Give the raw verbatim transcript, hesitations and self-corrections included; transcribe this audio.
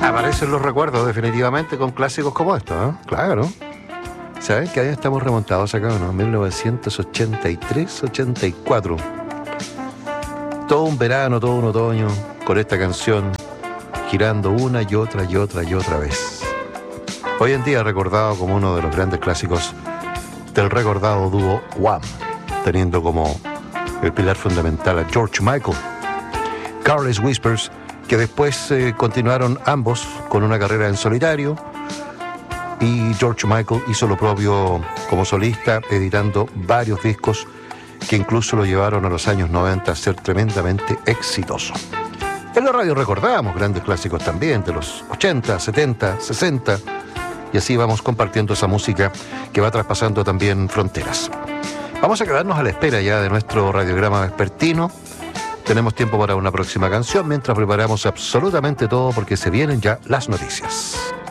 Aparecen los recuerdos definitivamente con clásicos como estos, ¿eh? Claro. ¿Sabes qué año estamos remontados acá, no? mil novecientos ochenta y tres, ochenta y cuatro. Todo un verano, todo un otoño, con esta canción, girando una y otra y otra y otra vez. Hoy en día recordado como uno de los grandes clásicos del recordado dúo Wham, teniendo como el pilar fundamental a George Michael. Careless Whispers, que después eh, continuaron ambos con una carrera en solitario, y George Michael hizo lo propio como solista, editando varios discos que incluso lo llevaron a los años noventa a ser tremendamente exitoso. En la radio recordamos grandes clásicos también de los ochenta, setenta, sesenta, y así vamos compartiendo esa música que va traspasando también fronteras. Vamos a quedarnos a la espera ya de nuestro radiograma vespertino. Tenemos tiempo para una próxima canción mientras preparamos absolutamente todo porque se vienen ya las noticias.